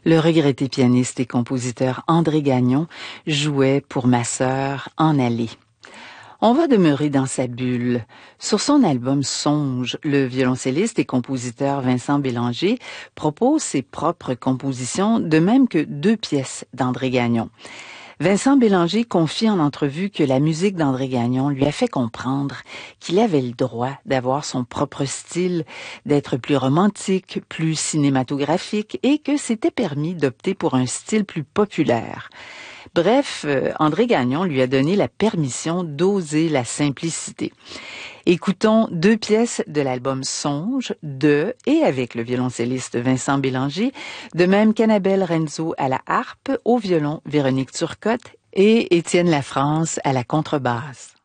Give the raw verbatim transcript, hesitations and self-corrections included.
Le regretté pianiste et compositeur André Gagnon jouait pour ma sœur en allée. On va demeurer dans sa bulle. Sur son album Songe, le violoncelliste et compositeur Vincent Bélanger propose ses propres compositions, de même que deux pièces d'André Gagnon. Vincent Bélanger confie en entrevue que la musique d'André Gagnon lui a fait comprendre qu'il avait le droit d'avoir son propre style, d'être plus romantique, plus cinématographique et que c'était permis d'opter pour un style plus populaire. Bref, André Gagnon lui a donné la permission d'oser la simplicité. Écoutons deux pièces de l'album Songe, de et avec le violoncelliste Vincent Bélanger, de même qu'Annabelle Renzo à la harpe, au violon Véronique Turcotte et Étienne Lafrance à la contrebasse.